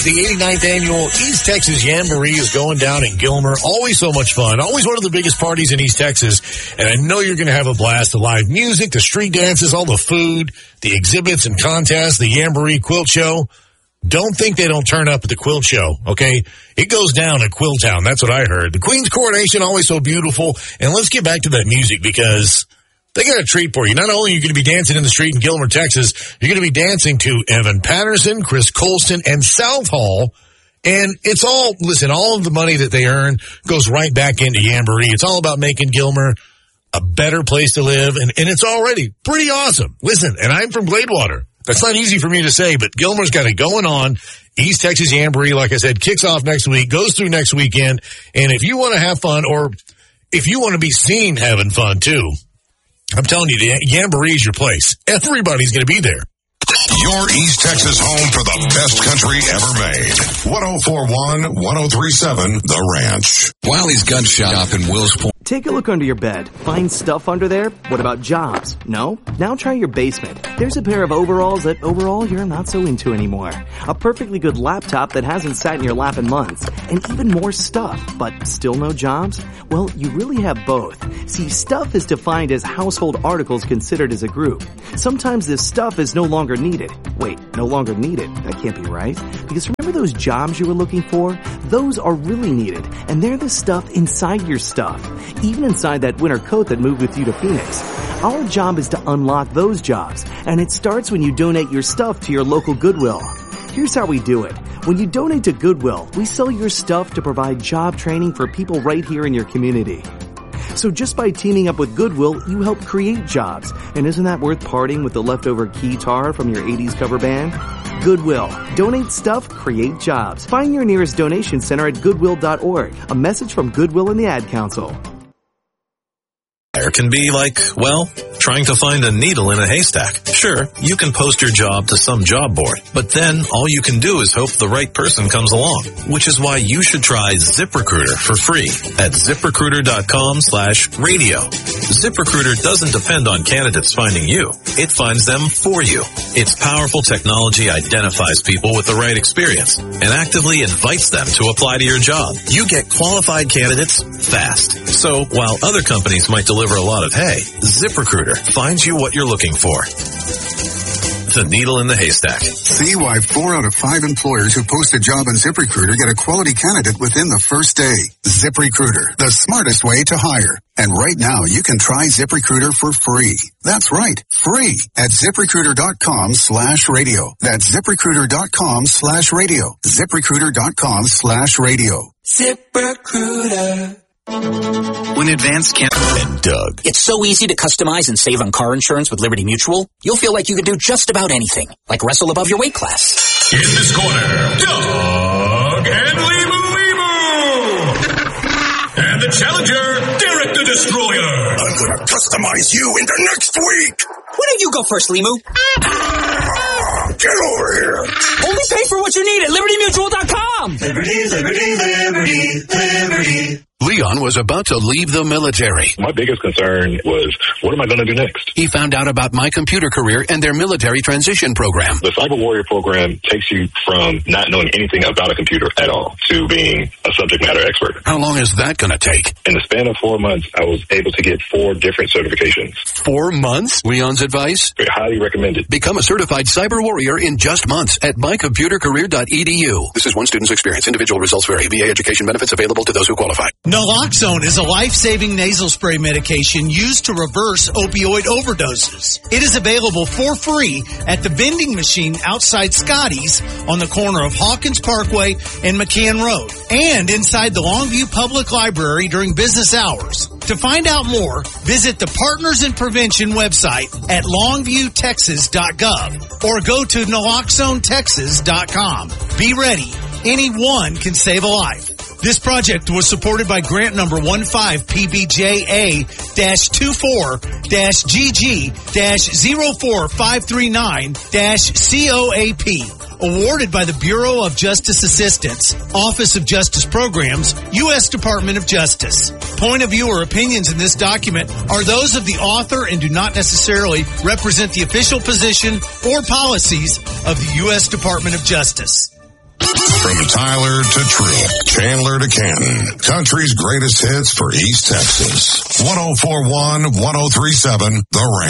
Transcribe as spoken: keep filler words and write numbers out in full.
The eighty-ninth annual East Texas Jamboree is going down in Gilmer. Always so much fun. Always one of the biggest parties in East Texas. And I know you're going to have a blast. The live music, the street dances, all the food, the exhibits and contests, the Jamboree Quilt Show. Don't think they don't turn up at the Quilt Show, okay? It goes down at Quilt Town. That's what I heard. The Queen's Coronation, always so beautiful. And let's get back to that music because they got a treat for you. Not only are you going to be dancing in the street in Gilmer, Texas, you're going to be dancing to Evan Patterson, Chris Colston, and South Hall. And it's all, listen, all of the money that they earn goes right back into Jamboree. It's all about making Gilmer a better place to live. And, and it's already pretty awesome. Listen, and I'm from Gladewater. That's not easy for me to say, but Gilmer's got it going on. East Texas Jamboree, like I said, kicks off next week, goes through next weekend. And if you want to have fun, or if you want to be seen having fun too, I'm telling you, the Jamboree is your place. Everybody's going to be there. Your East Texas home for the best country ever made. one oh four point one, one oh three point seven, The Ranch. Wiley's Gun Shop in Wills Point. Take a look under your bed. Find stuff under there? What about jobs? No? Now try your basement. There's a pair of overalls that overall you're not so into anymore. A perfectly good laptop that hasn't sat in your lap in months. And even more stuff, but still no jobs? Well, you really have both. See, stuff is defined as household articles considered as a group. Sometimes this stuff is no longer needed. Wait, no longer needed? That can't be right. Because remember those jobs you were looking for? Those are really needed. And they're the stuff inside your stuff. Even inside that winter coat that moved with you to Phoenix. Our job is to unlock those jobs, and it starts when you donate your stuff to your local Goodwill. Here's how we do it. When you donate to Goodwill, we sell your stuff to provide job training for people right here in your community. So just by teaming up with Goodwill, you help create jobs. And isn't that worth parting with the leftover keytar from your eighties cover band? Goodwill. Donate stuff, create jobs. Find your nearest donation center at goodwill dot org. A message from Goodwill and the Ad Council. There can be like, well, trying to find a needle in a haystack. Sure, you can post your job to some job board, but then all you can do is hope the right person comes along, which is why you should try ZipRecruiter for free at ZipRecruiter.com slash radio. ZipRecruiter doesn't depend on candidates finding you. It finds them for you. Its powerful technology identifies people with the right experience and actively invites them to apply to your job. You get qualified candidates fast. So while other companies might deliver a lot of hay, ZipRecruiter finds you what you're looking for. The needle in the haystack. See why four out of five employers who post a job on ZipRecruiter get a quality candidate within the first day. ZipRecruiter, the smartest way to hire. And right now, you can try ZipRecruiter for free. That's right, free at ZipRecruiter.com slash radio. That's ZipRecruiter.com slash radio. ZipRecruiter.com slash radio. ZipRecruiter. When Advanced Can And Doug. It's so easy to customize and save on car insurance with Liberty Mutual. You'll feel like you can do just about anything, like wrestle above your weight class. In this corner, Doug and Limu Limu. And the challenger, Derek the Destroyer. I'm going to customize you into next week. Why don't you go first, Limu? Get over here. Only pay for what you need at Liberty Mutual dot com. Liberty, Liberty, Liberty, Liberty. Leon was about to leave the military. My biggest concern was, what am I going to do next? He found out about My Computer Career and their military transition program. The Cyber Warrior program takes you from not knowing anything about a computer at all to being a subject matter expert. How long is that going to take? In the span of four months, I was able to get four different certifications. Four months? Leon's advice? I highly recommend it. Become a certified cyber warrior in just months at my computer career dot e d u. This is one student's experience. Individual results vary. V A education benefits available to those who qualify. Naloxone is a life-saving nasal spray medication used to reverse opioid overdoses. It is available for free at the vending machine outside Scotty's on the corner of Hawkins Parkway and McCann Road, and inside the Longview Public Library during business hours. To find out more, visit the Partners in Prevention website at longview texas dot gov or go to naloxone texas dot com. Be ready. Anyone can save a life. This project was supported by grant number one five P B J A two four G G zero four five three nine C O A P. Awarded by the Bureau of Justice Assistance, Office of Justice Programs, U S Department of Justice. Point of view or opinions in this document are those of the author and do not necessarily represent the official position or policies of the U S Department of Justice. From Tyler to Truett, Chandler to Canton, country's greatest hits for East Texas. one oh four point one, one oh three point seven, The Ranch.